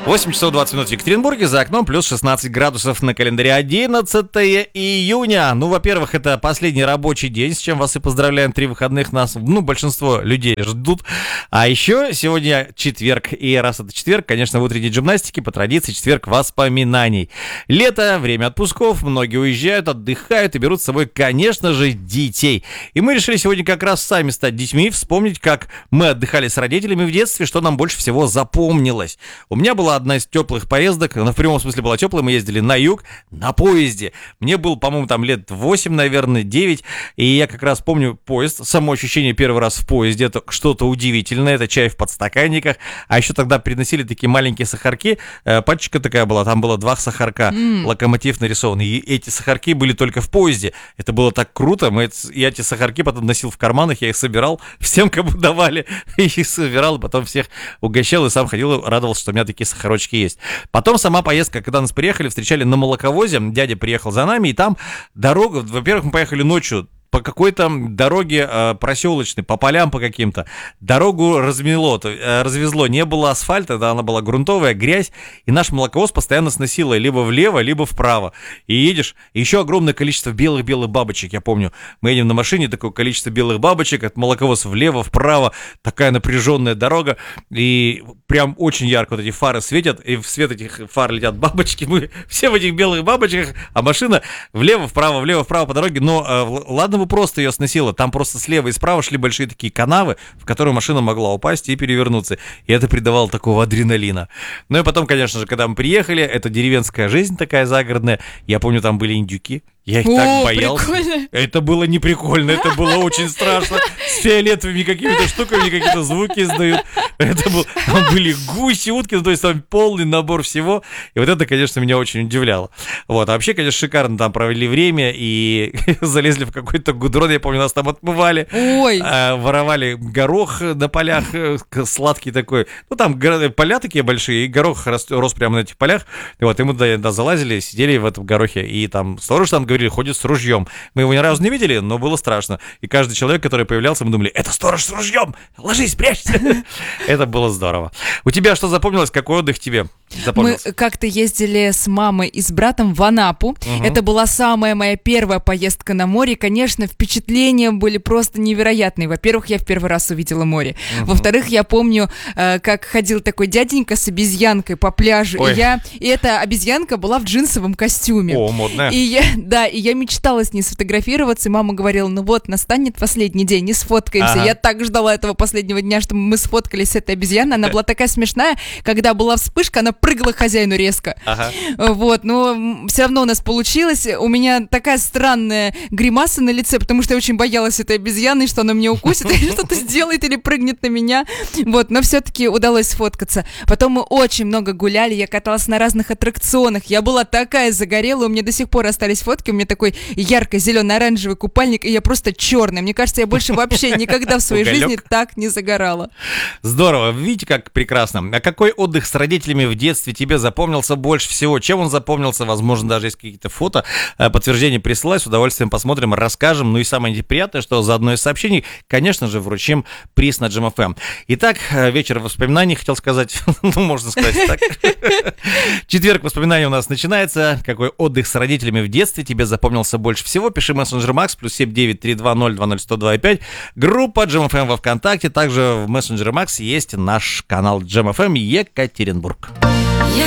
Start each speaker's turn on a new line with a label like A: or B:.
A: 8 часов 20 минут в Екатеринбурге, за окном плюс 16 градусов на календаре 11 июня. Ну, во-первых, это последний рабочий день, с чем вас и поздравляем. 3 выходных нас, большинство людей ждут. А еще сегодня четверг, и раз это четверг, конечно, в утренней гимнастике по традиции четверг воспоминаний. Лето, время отпусков, многие уезжают, отдыхают и берут с собой, конечно же, детей. И мы решили сегодня как раз сами стать детьми, вспомнить, как мы отдыхали с родителями в детстве, что нам больше всего запомнилось. У меня была одна из теплых поездок, она в прямом смысле была теплая, мы ездили на юг на поезде. Мне было, по-моему, там лет 8, наверное, 9, и я как раз помню поезд, само ощущение первый раз в поезде, это что-то удивительное, это чай в подстаканниках, а еще тогда приносили такие маленькие сахарки, пачка такая была, там было 2 сахарка, локомотив нарисован, и эти сахарки были только в поезде, это было так круто, я эти сахарки потом носил в карманах, я их собирал, всем, кому давали, их собирал, потом всех угощал и сам ходил, радовался, что у меня такие сахарочки есть. Потом сама поездка, когда нас приехали, встречали на молоковозе, дядя приехал за нами, и там дорога, во-первых, мы поехали ночью, по какой-то дороге проселочной, по полям по каким-то. Дорогу развезло, не было асфальта, да, она была грунтовая, грязь, и наш молоковоз постоянно сносило либо влево, либо вправо. И едешь, и еще огромное количество белых-белых бабочек, я помню. Мы едем на машине, такое количество белых бабочек, от молоковоз влево, вправо, такая напряженная дорога, и прям очень ярко вот эти фары светят, и в свет этих фар летят бабочки, мы все в этих белых бабочках, а машина влево-вправо по дороге, но ладно бы просто ее сносило, там просто слева и справа шли большие такие канавы, в которые машина могла упасть и перевернуться, и это придавало такого адреналина. Ну и потом, конечно же, когда мы приехали, это деревенская жизнь такая загородная, я помню, там были индюки. Я их так боялся. Прикольно. Это было не прикольно, это было очень страшно. С фиолетовыми какими-то штуками какие-то звуки издают. Там были гуси, утки, то есть там полный набор всего. И вот это, конечно, меня очень удивляло. Вот. А вообще, конечно, шикарно там провели время и залезли в какой-то гудрон. Я помню, нас там отмывали. Воровали горох на полях, сладкий такой. Ну, там поля такие большие, и горох рос прямо на этих полях. И вот, и мы туда залазили, сидели в этом горохе, и там сторож там говорили, ходит с ружьем. Мы его ни разу не видели, но было страшно. И каждый человек, который появлялся, мы думали, это сторож с ружьем, ложись, прячься. Это было здорово. У тебя что запомнилось? Какой отдых тебе запомнился?
B: Мы как-то ездили с мамой и с братом в Анапу. Это была самая моя первая поездка на море. Конечно, впечатления были просто невероятные. Во-первых, я в первый раз увидела море. Во-вторых, я помню, как ходил такой дяденька с обезьянкой по пляжу. И эта обезьянка была в джинсовом костюме.
A: О, модная.
B: И я мечтала с ней сфотографироваться, и мама говорила, ну вот, настанет последний день, не сфоткаемся. Я так ждала этого последнего дня, чтобы мы сфоткались с этой обезьяной. Она была такая смешная, когда была вспышка, она прыгала к хозяину резко. Вот, но все равно у нас получилось. У меня такая странная гримаса на лице, потому что я очень боялась этой обезьяны, что она меня укусит, или что-то сделает, или прыгнет на меня. Вот, но все-таки удалось сфоткаться. Потом мы очень много гуляли, я каталась на разных аттракционах. Я была такая загорелая, у меня до сих пор остались фотки, у меня такой ярко-зелено-оранжевый купальник, и я просто черная. Мне кажется, я больше вообще никогда в своей жизни так не загорала.
A: Здорово. Видите, как прекрасно. А какой отдых с родителями в детстве тебе запомнился больше всего? Чем он запомнился? Возможно, даже есть какие-то фото, подтверждения присылай, с удовольствием посмотрим, расскажем. Ну и самое неприятное, что за одно из сообщений, конечно же, вручим приз на Джем ФМ. Итак, вечер воспоминаний, хотел сказать, ну, можно сказать так. Четверг воспоминаний у нас начинается. Какой отдых с родителями в детстве тебе запомнился больше всего? Пиши мессенджер Макс, +7 932 020 102.5. Группа Джем ФМ во ВКонтакте. Также в мессенджере Макс есть наш канал Джем ФМ Екатеринбург.